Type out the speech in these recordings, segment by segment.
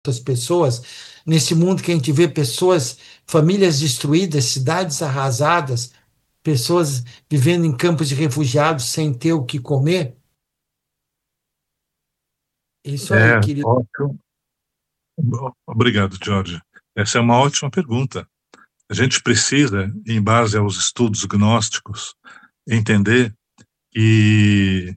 as pessoas, nesse mundo que a gente vê pessoas, famílias destruídas, cidades arrasadas, pessoas vivendo em campos de refugiados sem ter o que comer? Isso aí, querido. Ótimo. Obrigado, Jorge. Essa é uma ótima pergunta. A gente precisa, em base aos estudos gnósticos, entender que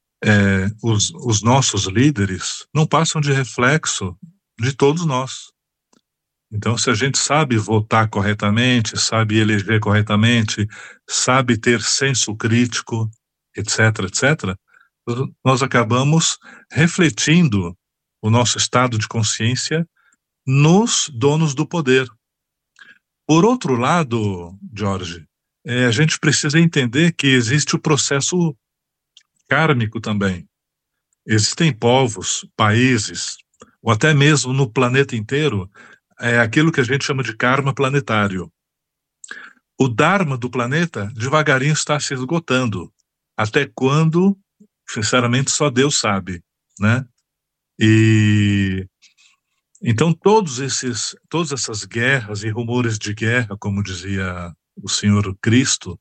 os nossos líderes não passam de reflexo de todos nós. Então, se a gente sabe votar corretamente, sabe eleger corretamente, sabe ter senso crítico, etc., etc., nós acabamos refletindo o nosso estado de consciência nos donos do poder. Por outro lado, Jorge, a gente precisa entender que existe o processo kármico também. Existem povos, países, ou até mesmo no planeta inteiro, aquilo que a gente chama de karma planetário. O dharma do planeta devagarinho está se esgotando. Até quando, sinceramente, só Deus sabe, né? E então todas essas guerras e rumores de guerra, como dizia o Senhor Cristo,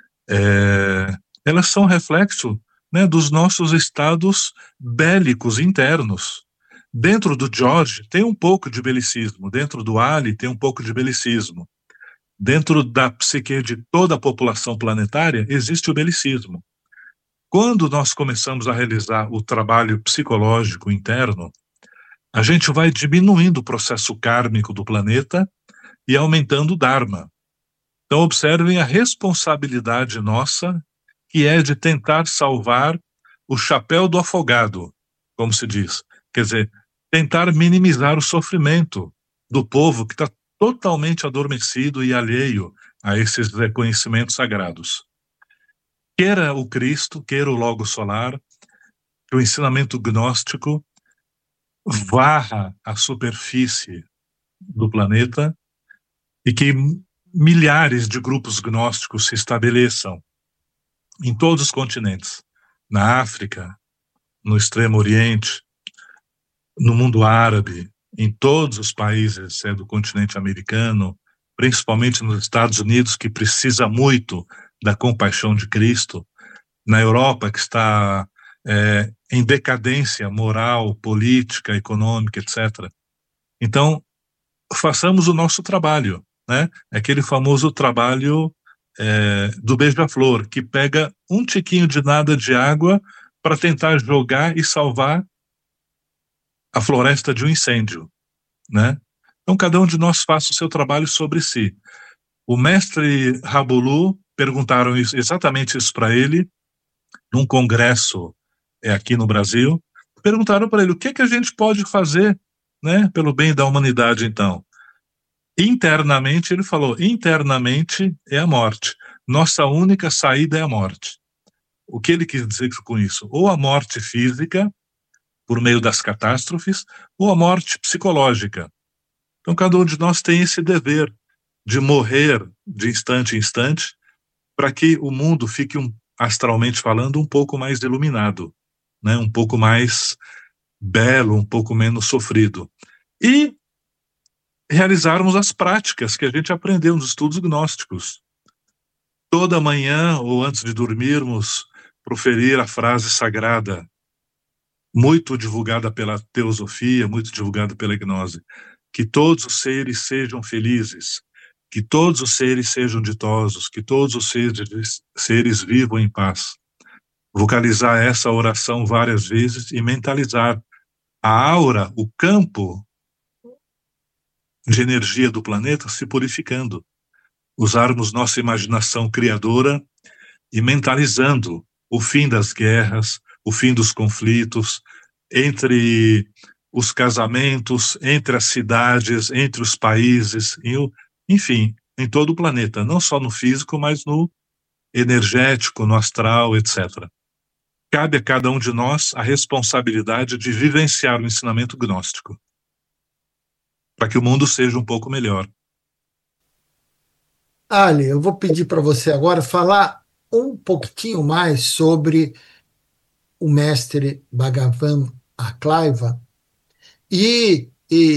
é, elas são reflexo, né, dos nossos estados bélicos internos. Dentro do George tem um pouco de belicismo, dentro do Ali tem um pouco de belicismo. Dentro da psique de toda a população planetária existe o belicismo. Quando nós começamos a realizar o trabalho psicológico interno, a gente vai diminuindo o processo kármico do planeta e aumentando o Dharma. Então, observem a responsabilidade nossa, que é de tentar salvar o chapéu do afogado, como se diz. Quer dizer, tentar minimizar o sofrimento do povo que está totalmente adormecido e alheio a esses reconhecimentos sagrados. Queira o Cristo, queira o Logo Solar, que o ensinamento gnóstico varra a superfície do planeta e que milhares de grupos gnósticos se estabeleçam em todos os continentes, na África, no Extremo Oriente, no mundo árabe, em todos os países do continente americano, principalmente nos Estados Unidos, que precisa muito da compaixão de Cristo, na Europa, que está em decadência moral, política, econômica, etc. Então, façamos o nosso trabalho, né? Aquele famoso trabalho do beija-flor, que pega um tiquinho de nada de água para tentar jogar e salvar a floresta de um incêndio, né? Então, cada um de nós faça o seu trabalho sobre si. O mestre Rabolu, perguntaram exatamente isso para ele, num congresso aqui no Brasil, perguntaram para ele o que a gente pode fazer, né, pelo bem da humanidade, então. Internamente, ele falou, internamente é a morte. Nossa única saída é a morte. O que ele quis dizer com isso? Ou a morte física, por meio das catástrofes, ou a morte psicológica. Então, cada um de nós tem esse dever de morrer de instante em instante, para que o mundo fique, astralmente falando, um pouco mais iluminado, né? Um pouco mais belo, um pouco menos sofrido. E realizarmos as práticas que a gente aprendeu nos estudos gnósticos. Toda manhã, ou antes de dormirmos, proferir a frase sagrada, muito divulgada pela teosofia, muito divulgada pela gnose, que todos os seres sejam felizes, que todos os seres sejam ditosos, que todos os seres vivam em paz. Vocalizar essa oração várias vezes e mentalizar a aura, o campo de energia do planeta se purificando. Usarmos nossa imaginação criadora e mentalizando o fim das guerras, o fim dos conflitos, entre os casamentos, entre as cidades, entre os países, enfim, em todo o planeta, não só no físico, mas no energético, no astral, etc. Cabe a cada um de nós a responsabilidade de vivenciar o ensinamento gnóstico, para que o mundo seja um pouco melhor. Ali, eu vou pedir para você agora falar um pouquinho mais sobre o mestre Bhagavan Aklaiva e e